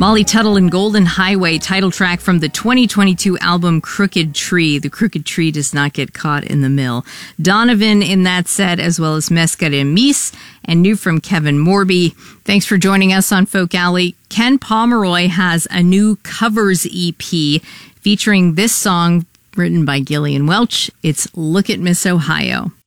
Molly Tuttle and Golden Highway, title track from the 2022 album Crooked Tree. The Crooked Tree does not get caught in the mill. Donovan in that set, as well as Mescare Mis, and new from Kevin Morby. Thanks for joining us on Folk Alley. Ken Pomeroy has a new covers EP featuring this song written by Gillian Welch. It's Look at Miss Ohio.